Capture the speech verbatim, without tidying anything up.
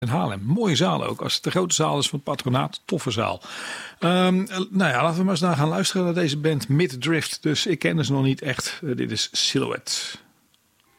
in Haarlem. Mooie zaal ook. Als het de grote zaal is van het patronaat, toffe zaal. Um, nou ja, laten we maar eens naar gaan luisteren naar deze band Midrift. Dus ik ken ze nog niet echt. Uh, dit is Silhouette.